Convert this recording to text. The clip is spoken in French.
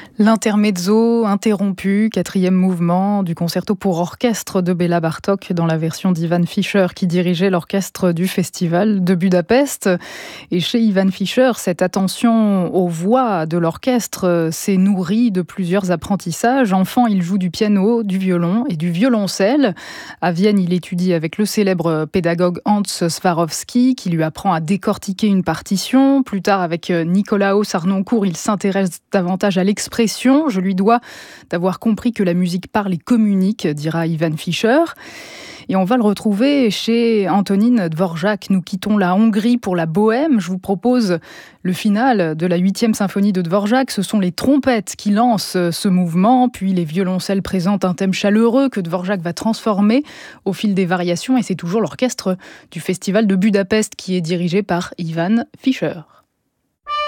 L'intermezzo interrompu, quatrième mouvement du concerto pour orchestre de Béla Bartók dans la version d'Ivan Fischer qui dirigeait l'orchestre du festival de Budapest. Et chez Ivan Fischer, cette attention aux voix de l'orchestre s'est nourrie de plusieurs apprentissages. Enfant, il joue du piano, du violon et du violoncelle. À Vienne, il étudie avec le célèbre pédagogue Hans Swarowski qui lui apprend à décortiquer une partition. Plus tard, avec Nicolaos Harnoncourt, il s'intéresse davantage à l'expression. Je lui dois d'avoir compris que la musique parle et communique, dira Ivan Fischer. Et on va le retrouver chez Antonín Dvořák. Nous quittons la Hongrie pour la Bohème. Je vous propose le final de la 8e symphonie de Dvořák. Ce sont les trompettes qui lancent ce mouvement, puis les violoncelles présentent un thème chaleureux que Dvořák va transformer au fil des variations. Et c'est toujours l'orchestre du Festival de Budapest qui est dirigé par Ivan Fischer.